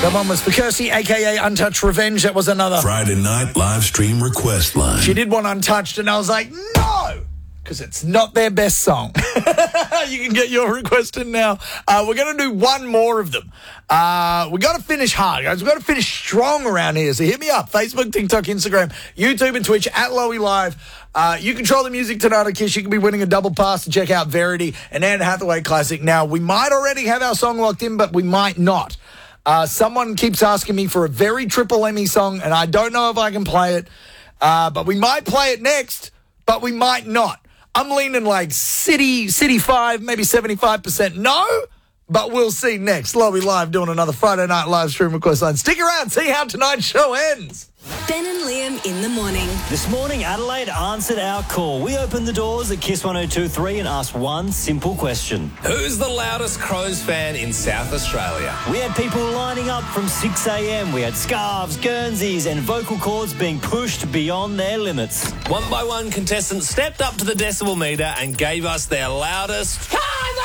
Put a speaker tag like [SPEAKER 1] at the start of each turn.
[SPEAKER 1] That one was for Kirsty, a.k.a. Untouched Revenge. That was another
[SPEAKER 2] Friday night live stream request line.
[SPEAKER 1] She did want Untouched, and I was like, no, because it's not their best song. You can get your request in now. We're going to do one more of them. We got to finish hard, guys. We've got to finish strong around here. So hit me up. Facebook, TikTok, Instagram, YouTube, and Twitch at Lowy Live. You control the music tonight on Kiss. You can be winning a double pass to check out Verity and Anne Hathaway Classic. Now, we might already have our song locked in, but we might not. Someone keeps asking me for a very Triple Emmy song, and I don't know if I can play it. But we might play it next, but we might not. I'm leaning like City 5, maybe 75% no, but we'll see next. Lowy Live doing another Friday night live stream request line. Stick around, see how tonight's show ends.
[SPEAKER 3] Ben and Liam in the morning.
[SPEAKER 4] This morning, Adelaide answered our call. We opened the doors at Kiss 102.3 and asked one simple question.
[SPEAKER 5] Who's the loudest Crows fan in South Australia?
[SPEAKER 4] We had people lining up from 6 a.m. We had scarves, Guernseys and vocal cords being pushed beyond their limits.
[SPEAKER 5] One by one, contestants stepped up to the decibel meter and gave us their loudest...